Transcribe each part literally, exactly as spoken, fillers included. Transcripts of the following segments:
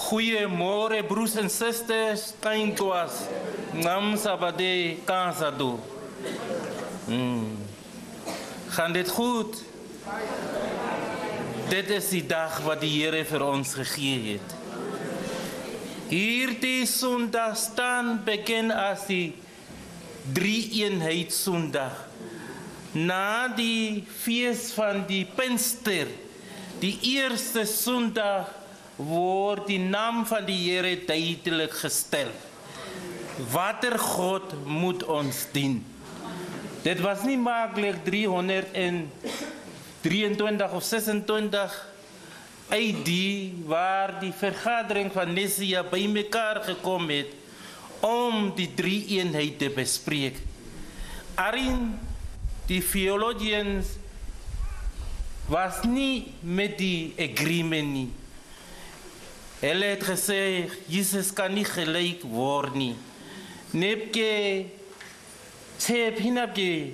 Goeiemorgen, broers en zusters. Taintoas. Nam sabade kansado. Hmm. Gaan dit goed? Dit is die dag wat die Here vir ons gegee het. Hierdie Sondag staan bekend as die Drie-eenheid Sondag. Na die fees van die Pinkster, die eerste Sondag, word die naam van die Here duidelik gestel. Watter God moet ons dien? Dit was nie maklik driehonderddrieëntwintig of sesentwintig A D waar die vergadering van Nicea bymekaar gekom het om die drie-eenheid te bespreek. Arin die theologians was nie met die agreement nie. Hulle het gesê, Jesus kan nie gelyk word nie. Nepke, tep hinapke,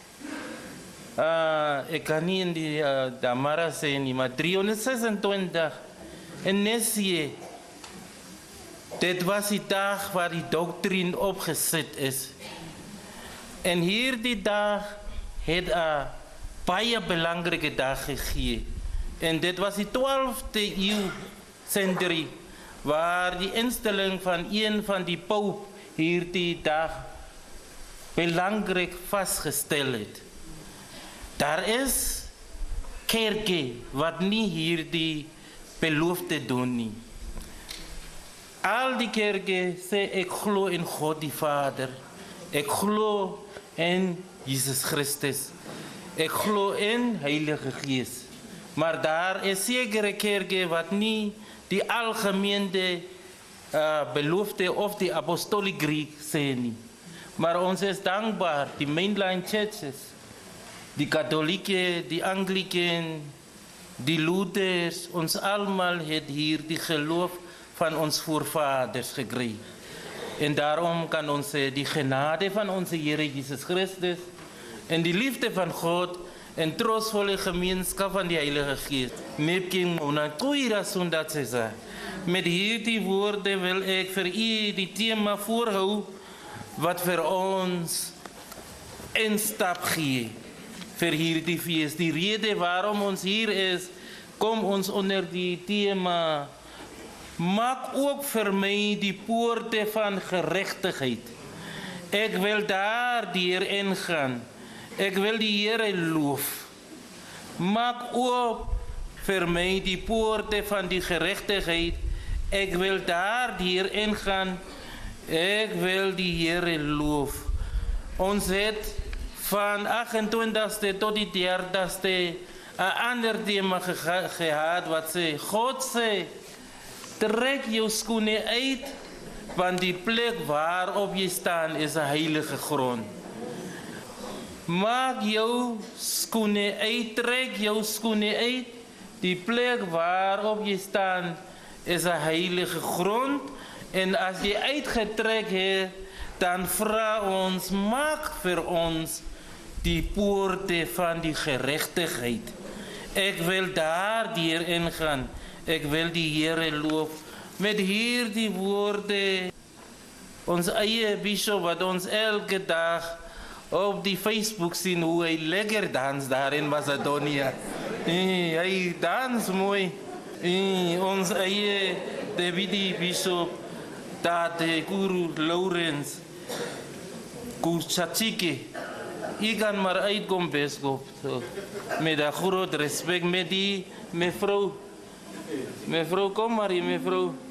uh, ek kan nie in die uh, Damara sê nie, maar driehonderdesesentwintig in Nicea, dit was die dag waar die doktrine opgesit is. En hierdie dag het 'n baie belangrike dag gegee. En dit was die twaalfde eeu century, waar die instelling van een van die paus hierdie dag belangrijk vastgestel het. Daar is kerke wat nie hierdie belofte doen nie. Al die kerke sê ek glo in God die Vader, ek glo in Jesus Christus, ek glo in Heilige Gees. Maar daar is sekere kerke wat nie die algemene uh, belofte of die apostolic Greek sê nie. Maar ons is dankbaar, die mainline churches, die katholieke, die Anglican, die Luthers, ons allemaal het hier die geloof van ons voorvaders gekry. En daarom kan ons sê, die genade van onze Here Jesus Christus en die liefde van God en troostvolle gemeenskap van die Heilige Gees. Nepking ona koira sondat sesa. Met hierdie woorde wil ek vir u die tema voorhou wat vir ons een stap gee vir hierdie fees. Die rede waarom ons hier is, kom ons onder die tema maak ook vir my die poorte van geregtigheid. Ek wil daar deur ingaan. Ek wil die Here loof. Maak ook vir my die poorte van die geregtigheid. Ek wil daar deur ingaan. Ek wil die Here loof. Ons het van agentwintigste tot die dertigste 'n ander tema ge gehad wat sê, God sê, trek jou skoene uit, want die plek waarop jy staan is 'n heilige grond. Maak jou skoene uit, trek jou skoene uit, die plek waarop jy staan is 'n heilige grond, en as jy uitgetrek het, dan vra ons, maak vir ons die poorte van die geregtigheid. Ek wil daar deur ingaan. Ek wil die Here loof. Met hierdie woorde, ons eie bishop wat ons elke dag op die Facebook sien hoe hy lekker dans daar in Macedonië. Eh, hy dans mooi. Eh, ons eie Davidi bishop, Tate Guru Lawrence, Kuchatike. Ik kan maar uitkom, biskop. So, met een groot respect met die mevrouw. Mevrouw, kom maar hier, mevrouw.